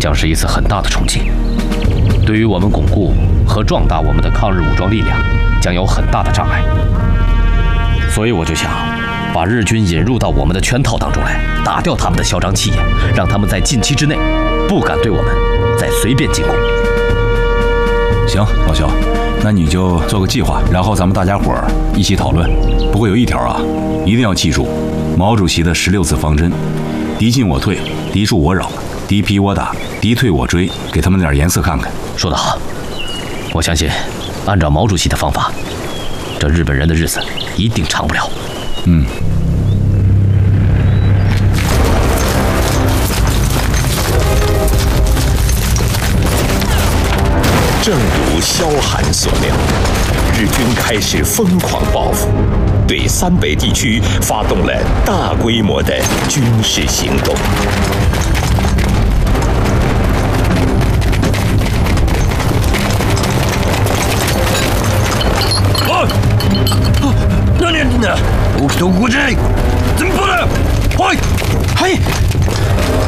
将是一次很大的冲击，对于我们巩固和壮大我们的抗日武装力量将有很大的障碍。所以我就想把日军引入到我们的圈套当中来，打掉他们的嚣张气焰，让他们在近期之内不敢对我们再随便进攻。 行，老肖，那你就做个计划，然后咱们大家伙儿一起讨论。不过有一条啊，一定要记住毛主席的16次方针：敌进我退，敌戍我扰，敌疲我打，敌退我追，给他们点颜色看看。 说得好，我相信按照毛主席的方法，这日本人的日子一定长不了。 正如萧寒所料，日军开始疯狂报复，对三北地区发动了大规模的军事行动。 何やってんだ？起きとここじゃない。全部だ。はい。はい。